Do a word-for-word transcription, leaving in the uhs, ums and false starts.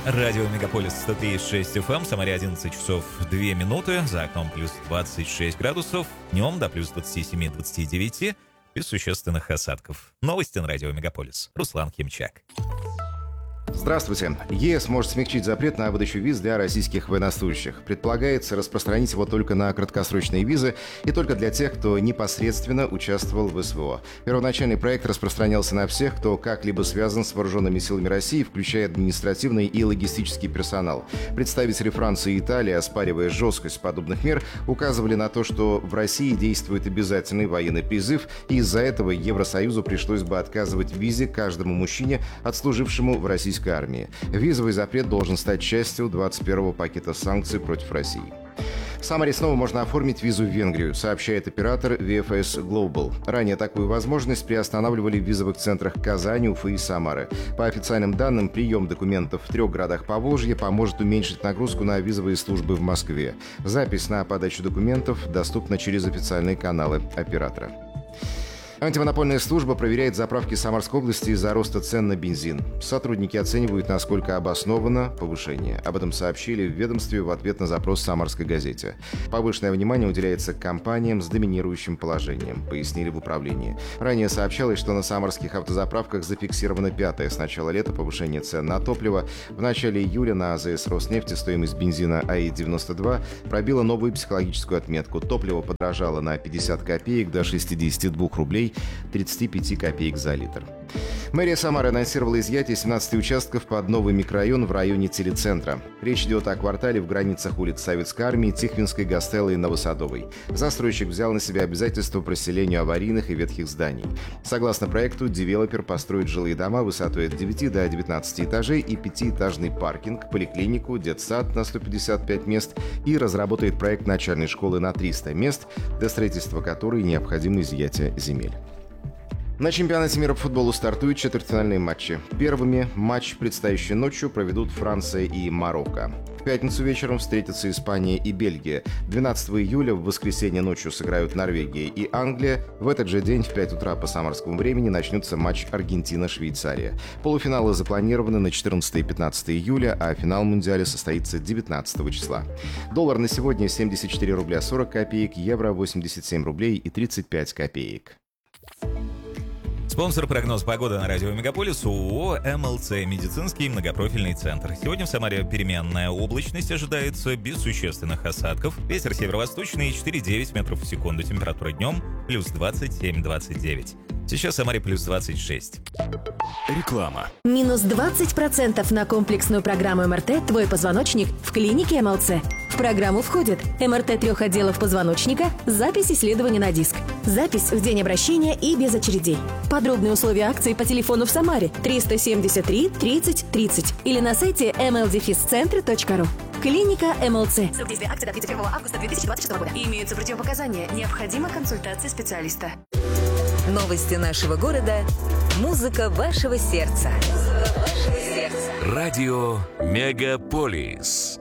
Радио Мегаполис сто три и шесть эф эм, Самаре одиннадцать часов две минуты, за окном плюс двадцать шесть градусов, днем до плюс двадцать семь - двадцать девять, без существенных осадков. Новости на Радио Мегаполис. Руслан Химчак. Здравствуйте. ЕС может смягчить запрет на выдачу виз для российских военнослужащих. Предполагается распространить его только на краткосрочные визы и только для тех, кто непосредственно участвовал в СВО. Первоначальный проект распространялся на всех, кто как-либо связан с вооруженными силами России, включая административный и логистический персонал. Представители Франции и Италии, оспаривая жесткость подобных мер, указывали на то, что в России действует обязательный военный призыв, и из-за этого Евросоюзу пришлось бы отказывать в визе каждому мужчине, отслужившему в российской армии. Визовый запрет должен стать частью двадцать первого пакета санкций против России. В Самаре снова можно оформить визу в Венгрию, сообщает оператор ви эф эс Global. Ранее такую возможность приостанавливали в визовых центрах Казани, Уфы и Самары. По официальным данным, прием документов в трех городах Поволжья поможет уменьшить нагрузку на визовые службы в Москве. Запись на подачу документов доступна через официальные каналы оператора. Антимонопольная служба проверяет заправки Самарской области из-за роста цен на бензин. Сотрудники оценивают, насколько обосновано повышение. Об этом сообщили в ведомстве в ответ на запрос «Самарской газете». Повышенное внимание уделяется компаниям с доминирующим положением, пояснили в управлении. Ранее сообщалось, что на самарских автозаправках зафиксировано пятое с начала лета повышение цен на топливо. В начале июля на АЗС «Роснефти» стоимость бензина АИ девяносто два пробила новую психологическую отметку. Топливо подорожало на пятьдесят копеек до шестидесяти двух рублей тридцати пяти копеек за литр. Мэрия Самары анонсировала изъятие семнадцати участков под новый микрорайон в районе телецентра. Речь идет о квартале в границах улиц Советской армии, Тихвинской, Гастеллы и Новосадовой. Застройщик взял на себя обязательство по расселению аварийных и ветхих зданий. Согласно проекту, девелопер построит жилые дома высотой от девяти до девятнадцати этажей и пятиэтажный паркинг, поликлинику, детсад на сто пятьдесят пять мест и разработает проект начальной школы на триста мест, для строительства которой необходимо изъятие земель. На чемпионате мира по футболу стартуют четвертьфинальные матчи. Первыми матч, предстоящей ночью, проведут Франция и Марокко. В пятницу вечером встретятся Испания и Бельгия. двенадцатого июля в воскресенье ночью сыграют Норвегия и Англия. В этот же день в пять утра по самарскому времени начнется матч Аргентина-Швейцария. Полуфиналы запланированы на четырнадцатое и пятнадцатое июля, а финал Мундиаля состоится девятнадцатого числа. Доллар на сегодня семьдесят четыре рубля сорок копеек, евро восемьдесят семь рублей и тридцать пять копеек. Спонсор прогноз погоды на Радио Мегаполис ООО эм эл цэ «Медицинский многопрофильный центр». Сегодня в Самаре переменная облачность ожидается без существенных осадков. Ветер северо-восточный четыре девять метров в секунду. Температура днем плюс двадцать семь - двадцать девять. Сейчас в Самаре плюс двадцать шесть. Реклама. Минус двадцать процентов на комплексную программу эм эр тэ «Твой позвоночник» в клинике эм эл цэ. В программу входит эм эр тэ трех отделов позвоночника, запись исследования на диск, запись в день обращения и без очередей. Подробные условия акции по телефону в Самаре триста семьдесят три тридцать тридцать или на сайте эм эл дефис центр точка ру. Клиника эм эл цэ. Срок действия акции до тридцать первого августа две тысячи двадцать шестого года. Имеются противопоказания. Необходима консультация специалиста. Новости нашего города. Музыка вашего сердца. Радио Мегаполис.